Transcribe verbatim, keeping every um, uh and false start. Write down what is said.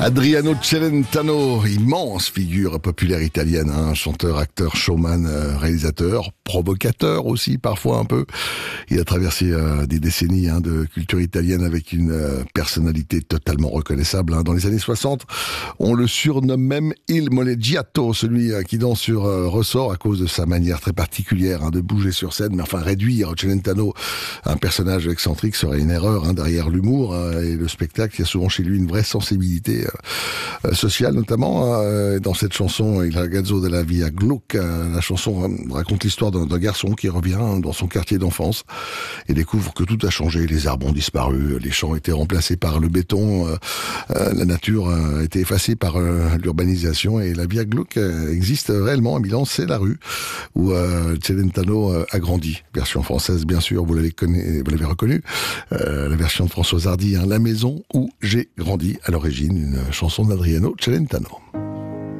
Adriano Celentano, immense figure populaire italienne, hein, chanteur, acteur, showman, euh, réalisateur, provocateur aussi parfois un peu. Il a traversé euh, des décennies hein, de culture italienne avec une euh, personnalité totalement reconnaissable. Hein. Dans les années soixante, on le surnomme même Il Moleggiato, celui euh, qui danse sur euh, ressort à cause de sa manière très particulière hein, de bouger sur scène. Mais enfin, réduire Celentano à un personnage excentrique serait une erreur hein, derrière l'humour hein, et le spectacle. Il y a souvent chez lui une vraie sensibilité euh, sociale, notamment. Euh, dans cette chanson, Il ragazzo della via Gluck, euh, la chanson euh, raconte l'histoire d'un, d'un garçon qui revient hein, dans son quartier d'enfance et découvre que tout a changé. Les arbres ont disparu, les champs ont été remplacés par le béton, euh, euh, la nature a été effacée par euh, l'urbanisation et la via Gluck euh, existe réellement à Milan. C'est la rue où euh, Celentano euh, a grandi. Version française, bien sûr, vous l'avez, connu, vous l'avez reconnu. Euh, la version de Françoise Hardy, hein, La maison où j'ai grandi, à l'origine, une chanson d'Adriano Celentano.